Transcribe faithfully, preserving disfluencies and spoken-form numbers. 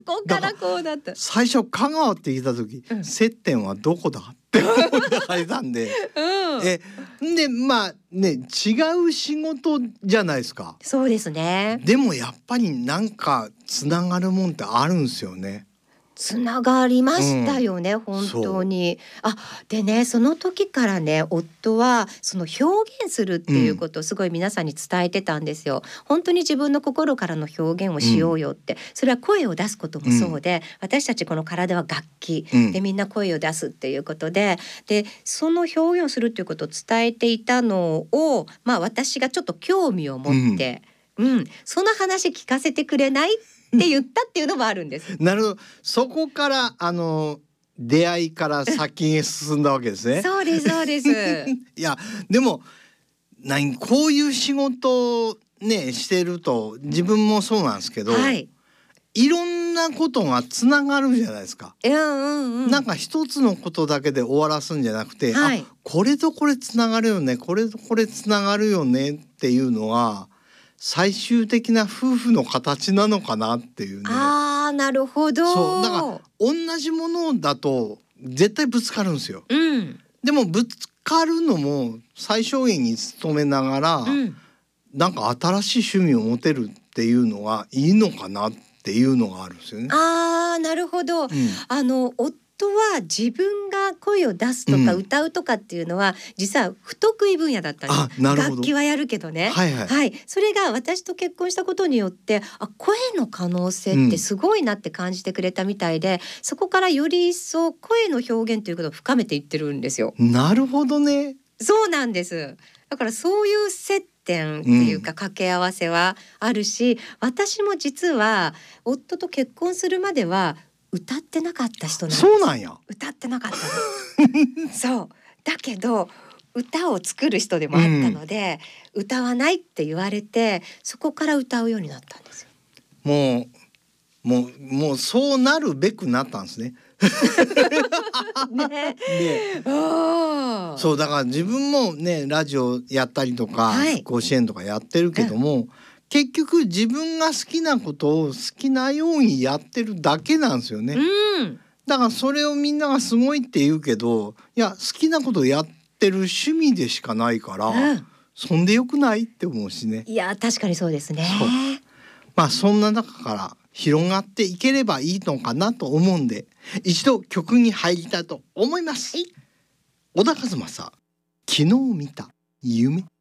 ここからこうだった。 最初香川って聞いた時、うん、接点はどこだって思いながらいたんで、うん、えでまあね違う仕事じゃないですか。 そうですね。 でもやっぱりなんかつながるもんってあるんですよね。 つながりましたよね、うん、本当に。あでねその時からね夫はその表現するっていうことをすごい皆さんに伝えてたんですよ、うん、本当に自分の心からの表現をしようよって、うん、それは声を出すこともそうで、うん、私たちこの体は楽器、うん、でみんな声を出すっていうことででその表現をするっていうことを伝えていたのを、まあ、私がちょっと興味を持って、うんうん、その話聞かせてくれないって言ったっていうのもあるんです。 なるほど。そこからあの出会いから先へ進んだわけですね。 そうですそうです。 いやでも何こういう仕事をねしてると自分もそうなんですけど、はい、いろんなことがつながるじゃないですか。 うんうんうん、 なんか一つのことだけで終わらすんじゃなくて、はい、あこれとこれつながるよねこれとこれつながるよねっていうのは最終的な夫婦の形なのかなっていうね。 あーなるほど。 そうだから同じものだと絶対ぶつかるんですよ、うん、でもぶつかるのも最小限に努めながら、うん、なんか新しい趣味を持てるっていうのがいいのかなっていうのがあるんですよね。 あーなるほど、うん、あの夫は自分が声を出すとか歌うとかっていうのは、うん、実は不得意分野だったんです。あ、なるほど。楽器はやるけどね、はいはいはい、それが私と結婚したことによってあ声の可能性ってすごいなって感じてくれたみたいで、うん、そこからより一層声の表現ということを深めていってるんですよ。 なるほどね。 そうなんです。だからそういう接点っていうか掛け合わせはあるし、うん、私も実は夫と結婚するまでは歌ってなかった人なんです。 そうなんや。 歌ってなかったのそうだけど歌を作る人でもあったので、うん、歌わないって言われてそこから歌うようになったんですよ。 もうもうもうそうなるべくなったんですね。 ねねそうだから自分もねラジオやったりとか、はい、甲子園とかやってるけども、うん、結局自分が好きなことを好きなようにやってるだけなんですよね、うん、だからそれをみんながすごいって言うけどいや好きなことをやってる趣味でしかないから、うん、そんでよくないって思うしね。 いや確かにそうですね。 まあそんな中から広がっていければいいのかなと思うんで一度曲に入りたいと思います。小田和正、昨日見た夢。